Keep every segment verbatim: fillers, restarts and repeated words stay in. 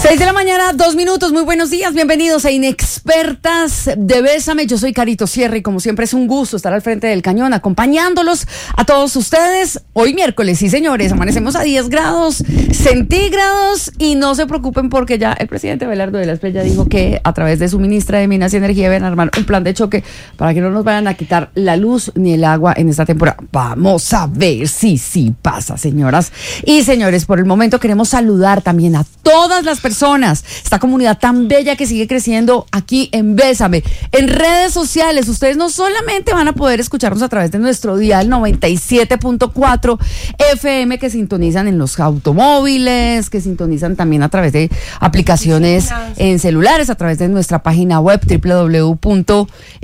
Seis de la mañana, dos minutos, muy buenos días, bienvenidos a Inexpertas de Bésame. Yo soy Carito Sierra y como siempre es un gusto estar al frente del cañón acompañándolos a todos ustedes. Hoy miércoles, sí señores, amanecemos a diez grados centígrados y no se preocupen porque ya el presidente Abelardo de la Espriella dijo que a través de su ministra de Minas y Energía van a armar un plan de choque para que no nos vayan a quitar la luz ni el agua en esta temporada. Vamos a ver si sí pasa, señoras y señores. Por el momento queremos saludar también a todas las personas personas, esta comunidad tan bella que sigue creciendo aquí en Bésame. En redes sociales, ustedes no solamente van a poder escucharnos a través de nuestro dial noventa y siete punto cuatro F M que sintonizan en los automóviles, que sintonizan también a través de aplicaciones en celulares, a través de nuestra página web doble u doble u doble u punto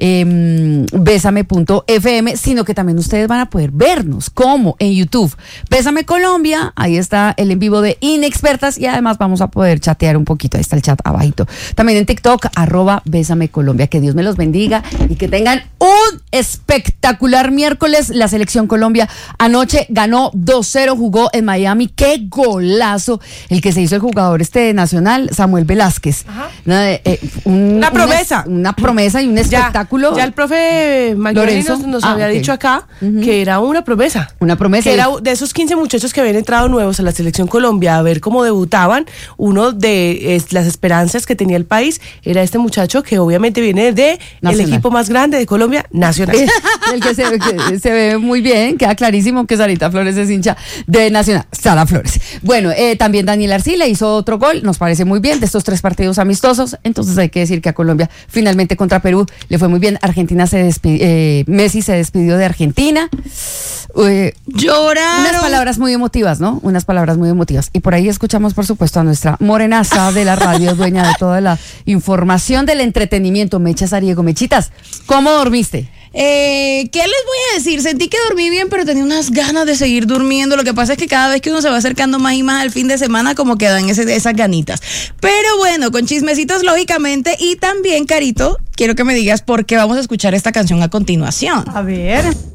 bésame punto f m, sino que también ustedes van a poder vernos como en YouTube. Bésame Colombia, ahí está el en vivo de Inexpertas y además vamos a poder chatear un poquito, ahí está el chat abajito. También en TikTok, arroba Bésame Colombia. Que Dios me los bendiga y que tengan un espectacular miércoles. La selección Colombia anoche ganó dos cero, jugó en Miami. ¡Qué golazo! El que se hizo el jugador este nacional, Samuel Velázquez. Una, eh, un, una promesa. Una, una promesa y un espectáculo. Ya, ya el profe Magnoni nos, nos ah, había okay. dicho acá uh-huh. que era una promesa. Una promesa. Que era de esos quince muchachos que habían entrado nuevos a la selección Colombia a ver cómo debutaban. Uno de es, las esperanzas que tenía el país era este muchacho que obviamente viene de el equipo más grande de Colombia, Nacional. El que se, que se ve muy bien, queda clarísimo que Sarita Flores es hincha de Nacional. Sara Flores. Bueno, eh, también Daniel Arcila hizo otro gol, nos parece muy bien, de estos tres partidos amistosos. Entonces hay que decir que a Colombia finalmente contra Perú le fue muy bien. Argentina se despidió, eh, Messi se despidió de Argentina. Eh, Lloraron. Unas palabras muy emotivas, ¿no? Unas palabras muy emotivas. Y por ahí escuchamos, por supuesto, a nuestra morenaza de la radio, dueña de toda la información del entretenimiento, Mecha Sariego. Mechitas, ¿cómo dormiste? Eh, ¿Qué les voy a decir? Sentí que dormí bien, pero tenía unas ganas de seguir durmiendo. Lo que pasa es que cada vez que uno se va acercando más y más al fin de semana, como que dan ese, esas ganitas. Pero bueno, con chismecitos lógicamente. Y también, Carito, quiero que me digas por qué vamos a escuchar esta canción a continuación. A ver...